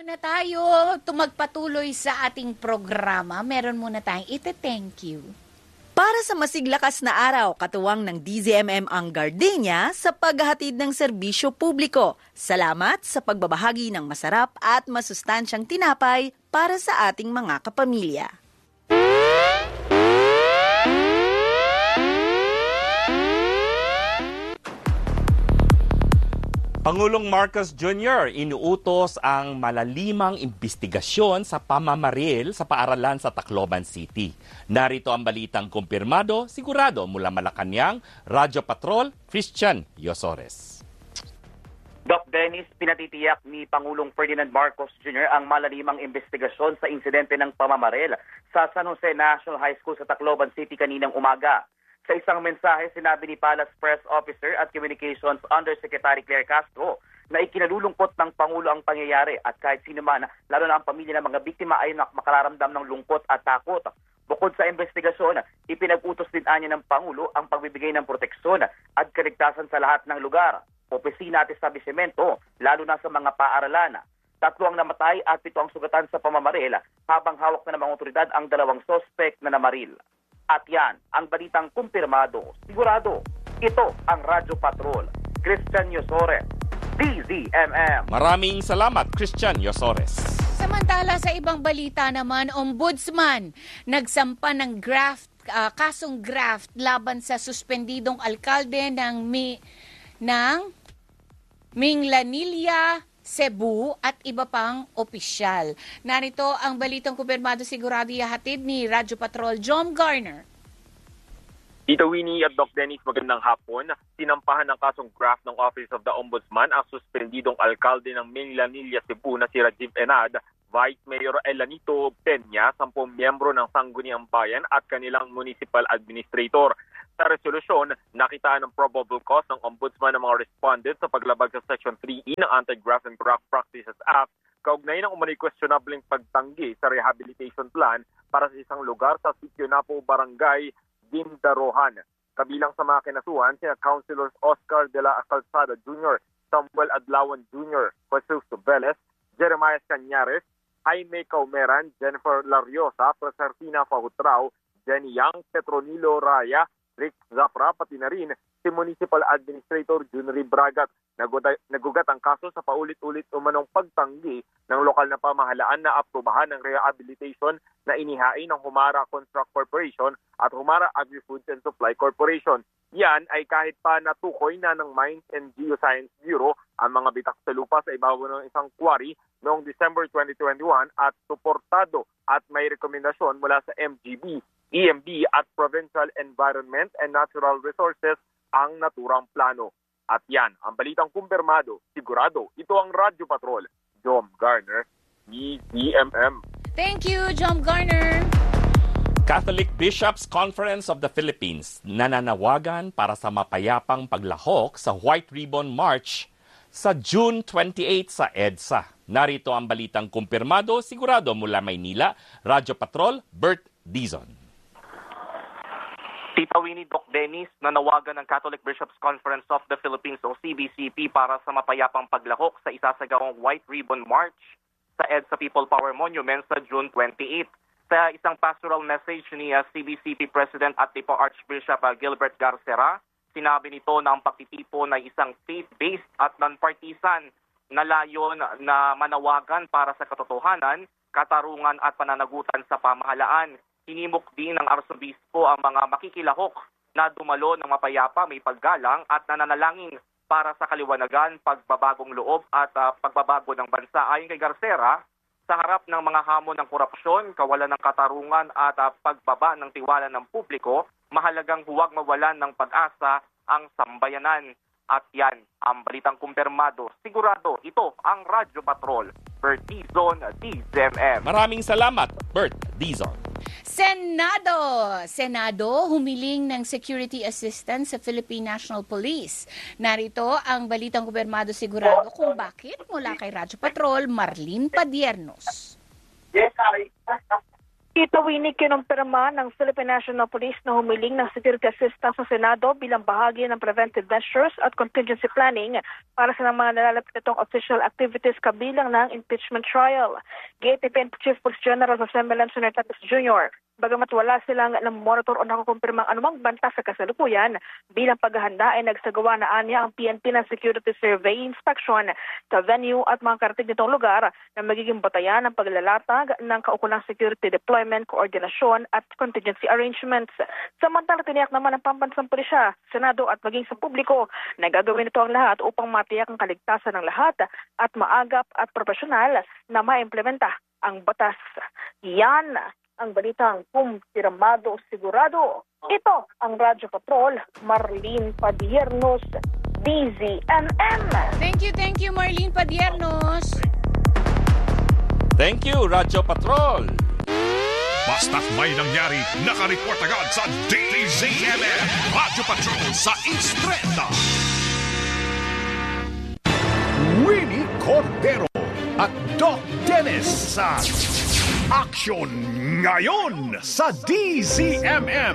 muna tayo magpatuloy sa ating programa. Meron muna tayong ite-thank you. Para sa masiglakas na araw, katuwang ng DZMM ang Gardenia sa paghahatid ng serbisyo publiko. Salamat sa pagbabahagi ng masarap at masustansyang tinapay para sa ating mga kapamilya. Pangulong Marcos Jr. inuutos ang malalimang investigasyon sa pamamaril sa paaralan sa Tacloban City. Narito ang balitang kumpirmado, sigurado mula Malacanang, Radyo Patrol, Christian Yosores. Doc Dennis, pinatitiyak ni Pangulong Ferdinand Marcos Jr. ang malalimang investigasyon sa insidente ng pamamaril sa San Jose National High School sa Tacloban City kaninang umaga. Sa isang mensahe, sinabi ni Palace Press Officer at Communications Undersecretary Claire Castro na ikinalulungkot ng Pangulo ang pangyayari at kahit sino man, lalo na ang pamilya ng mga biktima ay makararamdam ng lungkot at takot. Bukod sa investigasyon, ipinag-utos din anya ng Pangulo ang pagbibigay ng proteksyon at kaligtasan sa lahat ng lugar, opisina at establishmento, lalo na sa mga paaralan. 3 ang namatay at 7 ang sugatan sa pamamaril habang hawak na ng mga otoridad ang 2 sospek na namaril. At yan, ang balitang kumpirmado, sigurado. Ito ang Radyo Patrol. Christian Yosores, DZMM. Maraming salamat, Christian Yosores. Samantala sa ibang balita naman, Ombudsman nagsampa ng kasong graft laban sa suspendidong alkalde ng Minglanilla, Cebu at iba pang opisyal. Narito ang balitang kumpirmado sigurado ihahatid ni Radyo Patrol John Garner. Tito Winnie at Doc Dennis, magandang hapon. Sinampahan ng kasong graft ng Office of the Ombudsman ang suspendidong alkalde ng Minglanilla, Cebu na si Rajiv Enad, Vice Mayor Elanito Peña, 10 miyembro ng Sangguniang Bayan at kanilang municipal administrator. Sa resolusyon, nakitaan ng probable cause ng Ombudsman ng mga respondent sa paglabag sa Section 3E ng Anti-Graft and Graft Practices Act kaugnay ng umano'y questionabling pagtanggi sa rehabilitation plan para sa isang lugar sa Sitio Napo, Barangay Dindarohan. Kabilang sa mga kinasuhan, sina Councilors Oscar de la Calzada Jr., Samuel Adlawan Jr., Jesus Velez, Jeremiah Cañares, Jaime Caumeran, Jennifer Lariosa, Presertina Fahutrao, Jenny Yang, Petronilo Raya, Rick Zafra, pati na rin si Municipal Administrator Junry Bragat. Nagugat ang kaso sa paulit-ulit umanong pagtanggi ng lokal na pamahalaan na aprubahan ng rehabilitation na inihain ng Humara Construct Corporation at Humara Agri-Foods and Supply Corporation. Yan ay kahit pa natukoy na ng Mines and Geoscience Bureau ang mga bitak sa lupa sa ibabaw ng isang quarry noong December 2021 at suportado at may rekomendasyon mula sa MGB, EMB at Provincial Environment and Natural Resources ang naturang plano. At yan, ang balitang kumpirmado, sigurado, ito ang Radyo Patrol, Jom Garner, DZMM. Thank you, John Garner. Catholic Bishops Conference of the Philippines nananawagan para sa mapayapang paglahok sa White Ribbon March sa June 28 sa EDSA. Narito ang balitang kumpirmado, sigurado mula Maynila, Radyo Patrol, Bert Dizon. Tita Winnie, Doc Dennis, nanawagan ng Catholic Bishops Conference of the Philippines o CBCP para sa mapayapang paglahok sa isasagawang White Ribbon March sa EDSA People Power Monument sa June 28. Sa isang pastoral message ni CBCP President at Lipo Archbishop Gilbert Garcera, sinabi nito na ang pagtitipon ay isang faith-based at non-partisan na layon na manawagan para sa katotohanan, katarungan at pananagutan sa pamahalaan. Hinimok din ng Arsobispo ang mga makikilahok na dumalo ng mapayapa, may paggalang at nananalangin para sa kaliwanagan, pagbabagong loob at pagbabago ng bansa. Ayon kay Garcera, sa harap ng mga hamon ng korupsyon, kawalan ng katarungan at pagbaba ng tiwala ng publiko, mahalagang huwag mawalan ng pag-asa ang sambayanan. At yan, ang balitang kumpirmado. Sigurado, ito ang Radyo Patrol. Bert Dizon, DZMM. Maraming salamat, Bert Dizon. Senado humiling ng security assistance sa Philippine National Police. Narito ang balitang kumpirmado sigurado kung bakit mula kay Radyo Patrol, Marlene Padiernos. Tito Winnie, kinumpirma ng Philippine National Police na humiling ng security assistance sa Senado bilang bahagi ng preventive measures at contingency planning para sa mga nalalapit itong official activities kabilang ng impeachment trial. GATPN Chief Police General Jose Melanson Tatis Jr. Bagamat wala silang monitor o nakakumpirmang anumang banta sa kasalukuyan, bilang paghahanda ay nagsagawa na anya ang PNP ng security survey inspection sa venue at mga karatig nitong lugar na magiging batayan ng paglalatag ng kaukulang security deployment, koordinasyon at contingency arrangements. Samantala, tiniyak naman ng pambansang pulisya, Senado at maging sa publiko na gagawin ito ang lahat upang matiyak ang kaligtasan ng lahat at maagap at profesional na maimplementa ang batas. Yan ang balitang kumpirmado sigurado. Ito ang Radyo Patrol, Marlene Padiernos, DZMM. Thank you, Marlene Padiernos. Thank you, Radyo Patrol. Basta't may nangyari, nakareport agad sa DZMM Radyo Patrol sa East 30. Winnie Cordero at Doc Dennis sa Action Ngayon sa DZMM.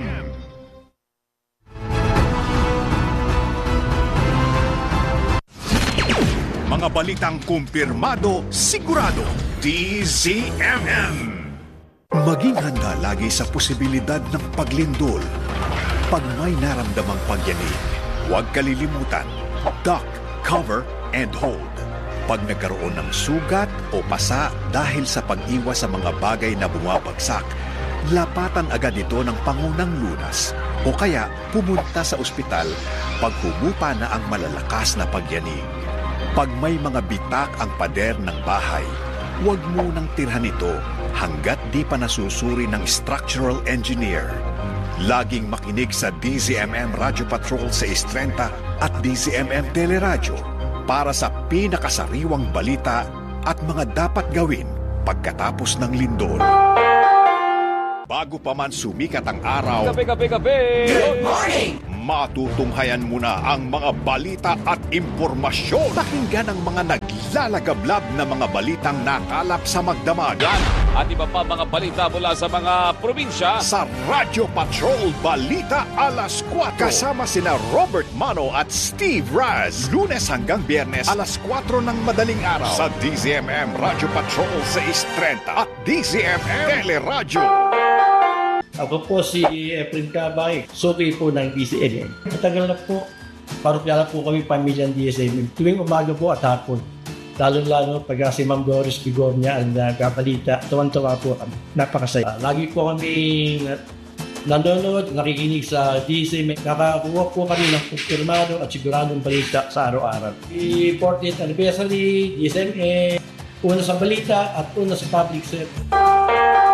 Mga balitang kumpirmado, sigurado, DZMM. Maging handa lagi sa posibilidad ng paglindol. Pag may naramdamang pagyanig, huwag kalilimutan, duck, cover, and hold. Pag nagkaroon ng sugat o pasa dahil sa pag-iwas sa mga bagay na bumabagsak, lapatan agad ito ng pangunang lunas o kaya pumunta sa ospital pag humupa na ang malalakas na pagyanig. Pag may mga bitak ang pader ng bahay, huwag munang tirhan ito hanggat di pa nasusuri ng structural engineer. Laging makinig sa DZMM Radio Patrol sa East 30 at DZMM Teleradyo para sa pinakasariwang balita at mga dapat gawin pagkatapos ng lindol. Bago pa man sumikat ang araw, Kape! Good morning! Matutunghayan mo na ang mga balita at impormasyon. Pakinggan ang mga naglalagablab na mga balitang nakalap sa magdamagan. At iba pa mga balita mula sa mga probinsya. Sa Radio Patrol Balita Alas 4. Kasama sina Robert Mano at Steve Raz. Lunes hanggang Biyernes alas 4 ng madaling araw. Sa DZMM Radio Patrol sa East 30 at DZMM Teleradyo. Ako po si Efren Cabay, suki po ng DZMM. Matagal na po, parokya na po kami pamilyang DZMM. Tuwing umaga po at hapon. Lalo-lalo pag si Ma'am Doris Bigornia ang nagkabalita, tuwan-tuwa po kami. Napakasaya. Lagi po kami nanonood, nakikinig sa DZMM. Nakakuha po kami ng kumpirmado at siguradong balita sa araw-araw. The 40th anniversary, DZMM, una sa balita at una sa public service.